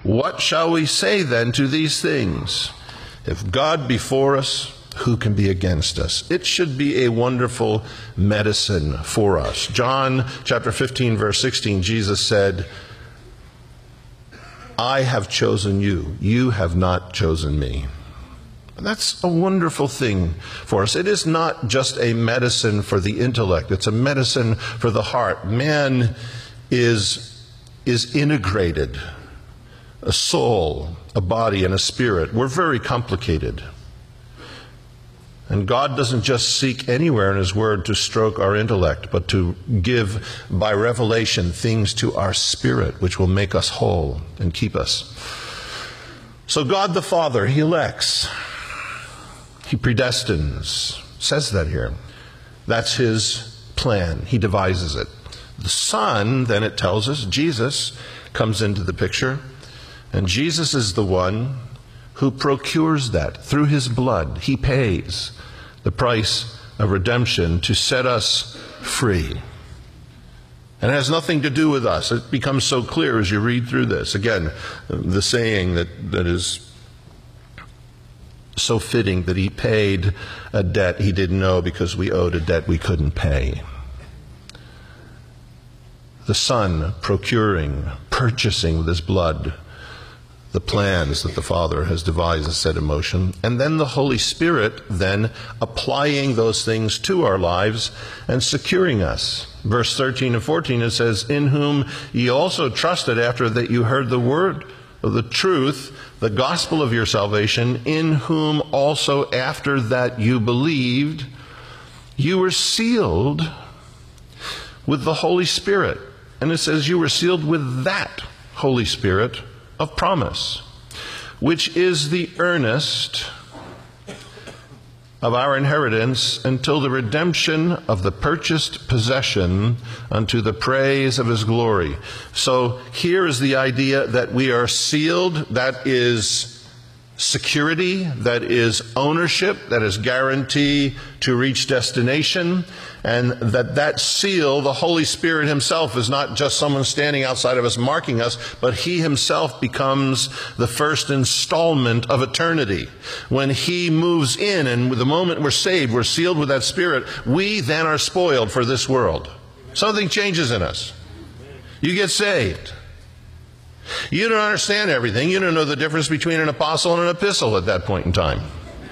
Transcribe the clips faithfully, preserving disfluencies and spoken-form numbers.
What shall we say then to these things? If God be for us, who can be against us? It should be a wonderful medicine for us. John chapter fifteen, verse sixteen, Jesus said, I have chosen you. You have not chosen me. And that's a wonderful thing for us. It is not just a medicine for the intellect. It's a medicine for the heart. Man is, is integrated. A soul, a body, and a spirit. We're very complicated. And God doesn't just seek anywhere in His Word to stroke our intellect, but to give by revelation things to our spirit, which will make us whole and keep us. So God the Father, He elects. He predestines. Says that here. That's His plan. He devises it. The Son, then it tells us, Jesus comes into the picture. And Jesus is the one who procures that through His blood. He pays the price of redemption to set us free. And it has nothing to do with us. It becomes so clear as you read through this. Again, the saying that, that is so fitting, that He paid a debt He didn't know because we owed a debt we couldn't pay. The Son procuring, purchasing with His blood the plans that the Father has devised and set in motion, and then the Holy Spirit then applying those things to our lives and securing us. Verse thirteen and fourteen, it says, in whom ye also trusted after that you heard the word of the truth, the gospel of your salvation, in whom also after that you believed, you were sealed with the Holy Spirit. And it says you were sealed with that Holy Spirit of promise, which is the earnest of our inheritance until the redemption of the purchased possession unto the praise of His glory. So here is the idea that we are sealed. That is security, that is ownership, that is guarantee to reach destination, and that that seal, the Holy Spirit Himself, is not just someone standing outside of us marking us, but He Himself becomes the first installment of eternity. When He moves in, and the moment we're saved, we're sealed with that Spirit, we then are spoiled for this world. Something changes in us. You get saved. You don't understand everything. You don't know the difference between an apostle and an epistle at that point in time.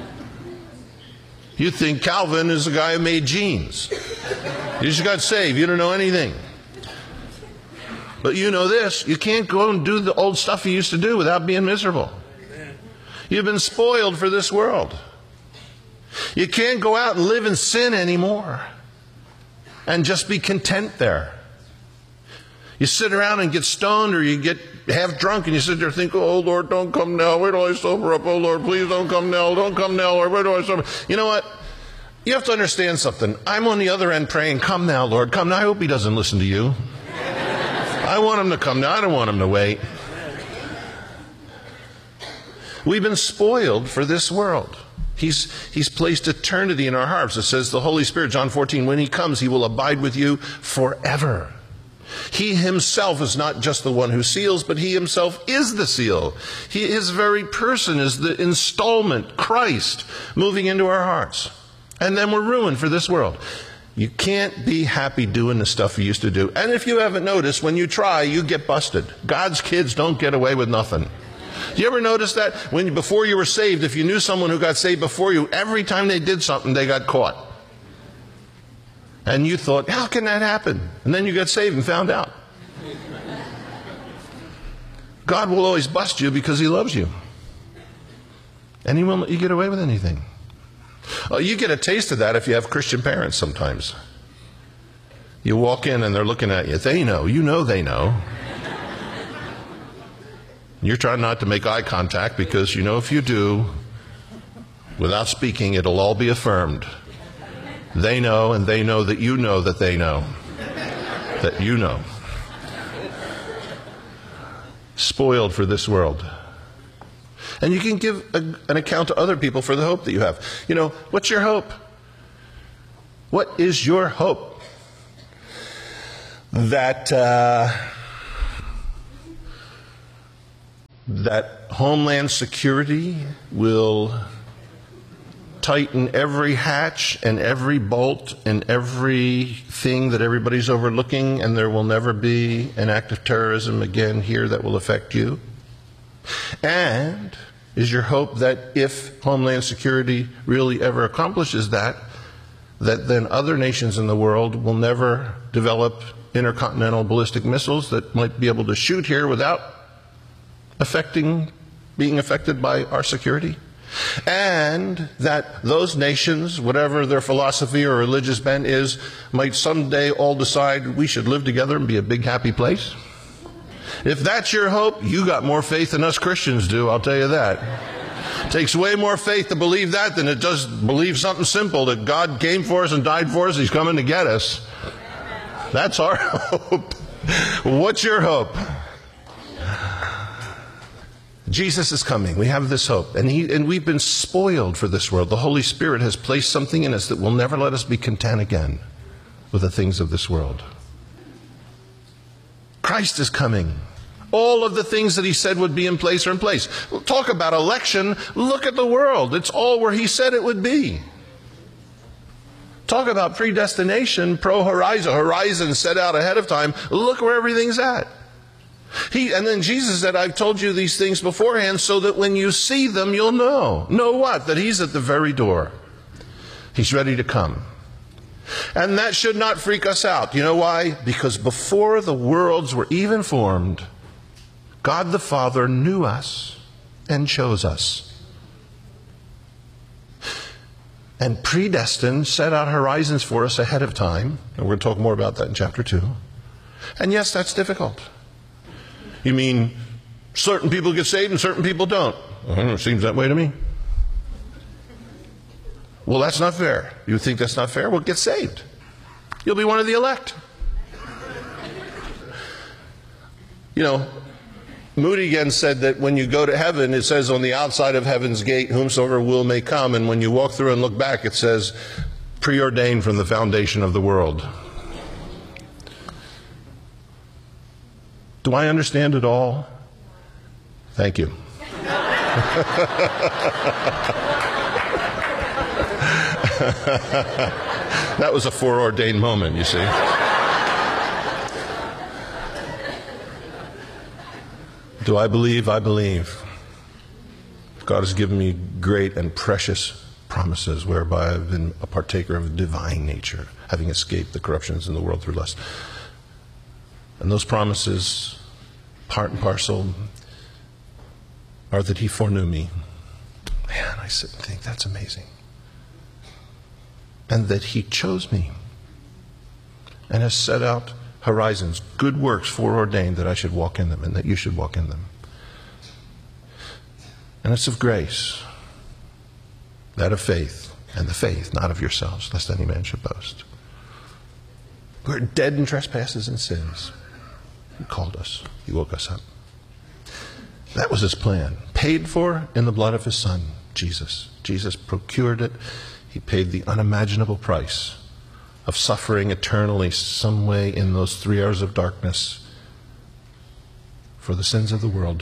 You think Calvin is the guy who made jeans. You just got saved. You don't know anything. But you know this. You can't go and do the old stuff you used to do without being miserable. You've been spoiled for this world. You can't go out and live in sin anymore and just be content there. You sit around and get stoned, or you get half drunk and you sit there and think, oh, Lord, don't come now. Where do I sober up? Oh, Lord, please don't come now. Don't come now, Lord. Where do I sober up? You know what? You have to understand something. I'm on the other end praying, come now, Lord, come now. I hope He doesn't listen to you. I want Him to come now. I don't want Him to wait. We've been spoiled for this world. He's, he's placed eternity in our hearts. It says the Holy Spirit, John fourteen, when He comes, He will abide with you forever. He Himself is not just the one who seals, but He Himself is the seal. He, His very person is the installment, Christ, moving into our hearts. And then we're ruined for this world. You can't be happy doing the stuff you used to do. And if you haven't noticed, when you try, you get busted. God's kids don't get away with nothing. Do you ever notice that? When before you were saved, if you knew someone who got saved before you, every time they did something, they got caught. And you thought, how can that happen? And then you got saved and found out. God will always bust you because He loves you. And He won't let you get away with anything. Well, you get a taste of that if you have Christian parents sometimes. You walk in and they're looking at you. They know. You know they know. You're trying not to make eye contact because you know if you do, without speaking, it'll all be affirmed. They know, and they know that you know that they know. That you know. Spoiled for this world. And you can give a, an account to other people for the hope that you have. You know, what's your hope? What is your hope? That uh, that Homeland Security will tighten every hatch and every bolt and everything that everybody's overlooking, and there will never be an act of terrorism again here that will affect you? And is your hope that if Homeland Security really ever accomplishes that, that then other nations in the world will never develop intercontinental ballistic missiles that might be able to shoot here without affecting, being affected by our security? And that those nations, whatever their philosophy or religious bent is, might someday all decide we should live together and be a big happy place? If that's your hope, you got more faith than us Christians do, I'll tell you that. It takes way more faith to believe that than it does believe something simple, that God came for us and died for us, He's coming to get us. That's our hope. What's your hope? Jesus is coming. We have this hope. And, he, and we've been spoiled for this world. The Holy Spirit has placed something in us that will never let us be content again with the things of this world. Christ is coming. All of the things that He said would be in place are in place. Talk about election. Look at the world. It's all where He said it would be. Talk about predestination, pro-horizon. Horizon set out ahead of time. Look where everything's at. He, and then Jesus said, I've told you these things beforehand so that when you see them, you'll know. Know what? That He's at the very door. He's ready to come. And that should not freak us out. You know why? Because before the worlds were even formed, God the Father knew us and chose us. And predestined, set out horizons for us ahead of time. And we're going to talk more about that in chapter two. And yes, that's difficult. You mean certain people get saved and certain people don't? Well, it seems that way to me. Well, that's not fair. You think that's not fair? Well, get saved. You'll be one of the elect. You know, Moody again said that when you go to heaven, it says on the outside of heaven's gate, whomsoever will may come. And when you walk through and look back, it says, preordained from the foundation of the world. Do I understand it all? Thank you. That was a foreordained moment, you see. Do I believe? I believe. God has given me great and precious promises whereby I've been a partaker of a divine nature, having escaped the corruptions in the world through lust. And those promises, part and parcel, are that He foreknew me. Man, I sit and think, that's amazing. And that He chose me and has set out horizons, good works foreordained that I should walk in them and that you should walk in them. And it's of grace, that of faith, and the faith not of yourselves, lest any man should boast. We're dead in trespasses and sins. He called us. He woke us up. That was His plan. Paid for in the blood of His Son, Jesus. Jesus procured it. He paid the unimaginable price of suffering eternally some way in those three hours of darkness for the sins of the world.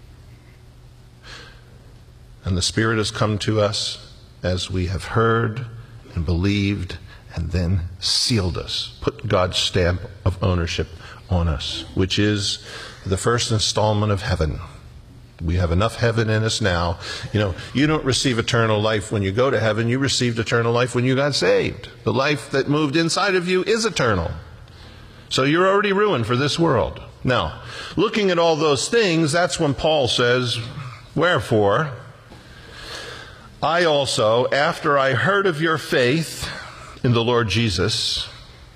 And the Spirit has come to us as we have heard and believed and then sealed us, put God's stamp of ownership on us, which is the first installment of heaven. We have enough heaven in us now. You know, you don't receive eternal life when you go to heaven. You received eternal life when you got saved. The life that moved inside of you is eternal. So you're already ruined for this world. Now, looking at all those things, that's when Paul says, wherefore, I also, after I heard of your faith in the Lord Jesus,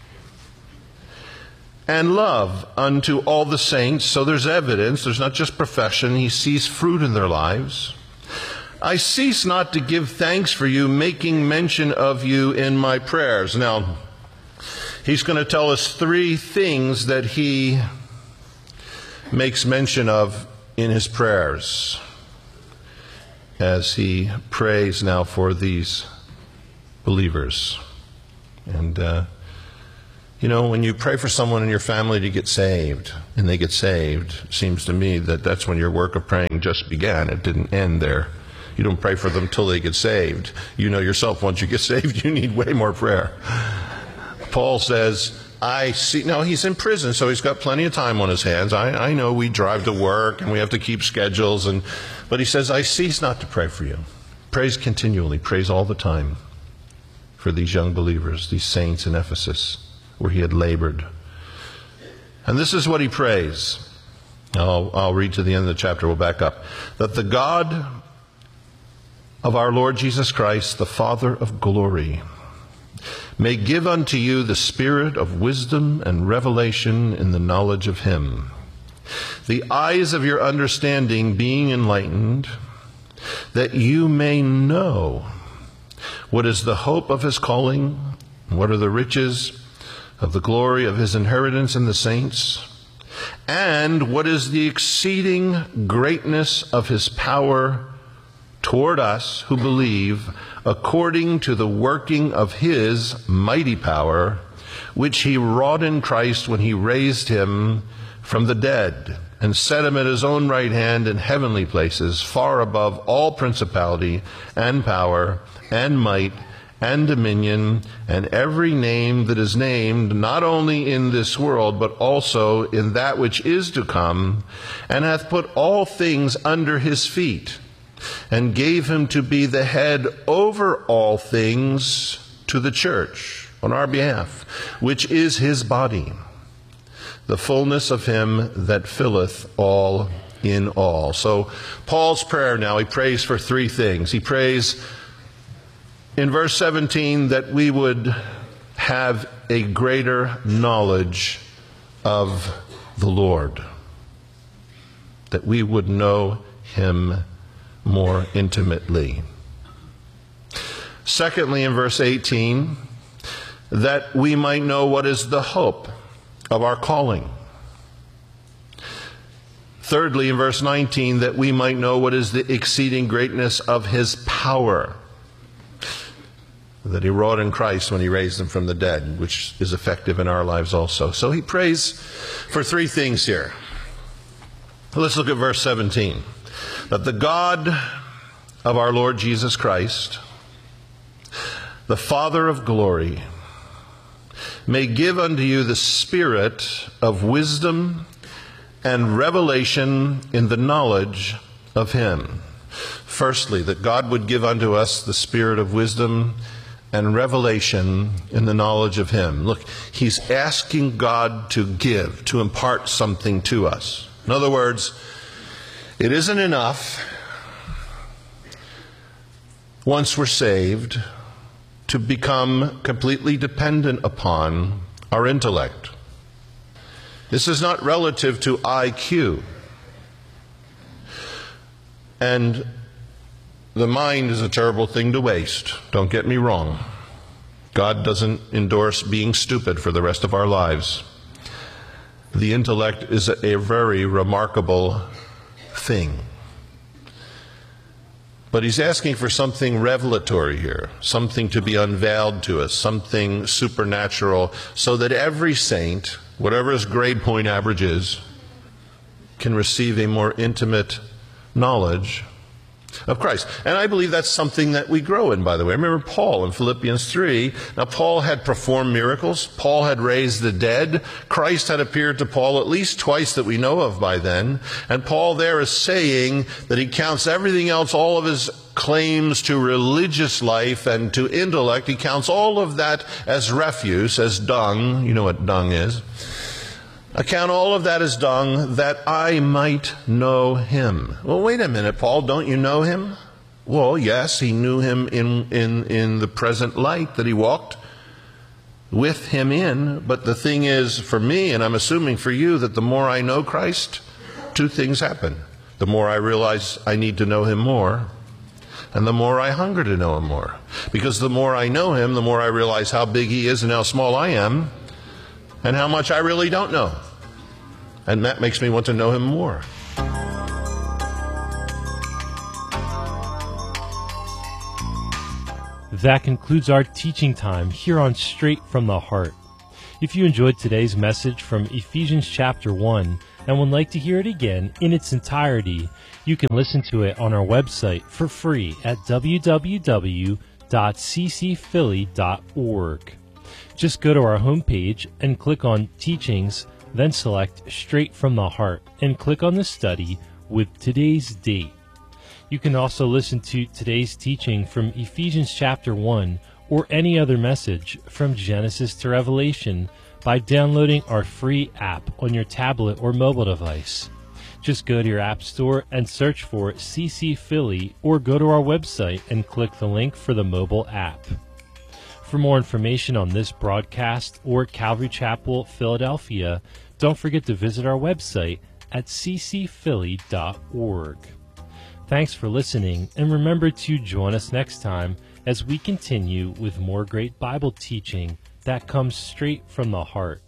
and love unto all the saints. So there's evidence. There's not just profession. He sees fruit in their lives. I cease not to give thanks for you, making mention of you in my prayers. Now, he's going to tell us three things that he makes mention of in his prayers as he prays now for these believers. And uh, You know, when you pray for someone in your family to get saved, and they get saved, it seems to me that that's when your work of praying just began. It didn't end there. You don't pray for them until they get saved. You know yourself, once you get saved, you need way more prayer. Paul says, I see, now he's in prison, so he's got plenty of time on his hands. I, I know we drive to work, and we have to keep schedules, and but he says, I cease not to pray for you. Prays continually, prays all the time for these young believers, these saints in Ephesus, where he had labored. And this is what he prays. I'll, I'll read to the end of the chapter. We'll back up. That the God of our Lord Jesus Christ, the Father of glory, may give unto you the spirit of wisdom and revelation in the knowledge of him, the eyes of your understanding being enlightened, that you may know what is the hope of his calling, what are the riches of the glory of his inheritance in the saints, and what is the exceeding greatness of his power toward us who believe, according to the working of his mighty power, which he wrought in Christ when he raised him from the dead and set him at his own right hand in heavenly places, far above all principality and power and might and dominion, and every name that is named, not only in this world, but also in that which is to come, and hath put all things under his feet, and gave him to be the head over all things to the church, on our behalf, which is his body, the fullness of him that filleth all in all. So Paul's prayer now, he prays for three things. He prays in verse seventeen that we would have a greater knowledge of the Lord, that we would know him more intimately. Secondly, in verse eighteen, that we might know what is the hope of our calling. Thirdly, in verse nineteen, that we might know what is the exceeding greatness of his power, that he wrought in Christ when he raised him from the dead, which is effective in our lives also. So he prays for three things here. Let's look at verse seventeen. That the God of our Lord Jesus Christ, the Father of glory, may give unto you the spirit of wisdom and revelation in the knowledge of him. Firstly, that God would give unto us the spirit of wisdom and revelation in the knowledge of him. Look, he's asking God to give, to impart something to us. In other words, it isn't enough, once we're saved, to become completely dependent upon our intellect. This is not relative to I Q. And the mind is a terrible thing to waste. Don't get me wrong. God doesn't endorse being stupid for the rest of our lives. The intellect is a very remarkable thing. But he's asking for something revelatory here, something to be unveiled to us, something supernatural, so that every saint, whatever his grade point average is, can receive a more intimate knowledge of Christ. And I believe that's something that we grow in, by the way. I remember Paul in Philippians three. Now, Paul had performed miracles. Paul had raised the dead. Christ had appeared to Paul at least twice that we know of by then. And Paul there is saying that he counts everything else, all of his claims to religious life and to intellect, he counts all of that as refuse, as dung. You know what dung is. I count all of that as dung, that I might know him. Well, wait a minute, Paul, don't you know him? Well, yes, he knew him in, in, in the present light that he walked with him in. But the thing is, for me, and I'm assuming for you, that the more I know Christ, two things happen. The more I realize I need to know him more, and the more I hunger to know him more. Because the more I know him, the more I realize how big he is and how small I am, and how much I really don't know. And that makes me want to know him more. That concludes our teaching time here on Straight from the Heart. If you enjoyed today's message from Ephesians chapter one and would like to hear it again in its entirety, you can listen to it on our website for free at w w w dot c c philly dot org. Just go to our homepage and click on Teachings, then select Straight from the Heart and click on the study with today's date. You can also listen to today's teaching from Ephesians chapter one or any other message from Genesis to Revelation by downloading our free app on your tablet or mobile device. Just go to your app store and search for C C Philly or go to our website and click the link for the mobile app. For more information on this broadcast or Calvary Chapel, Philadelphia, don't forget to visit our website at c c philly dot org. Thanks for listening, and remember to join us next time as we continue with more great Bible teaching that comes straight from the heart.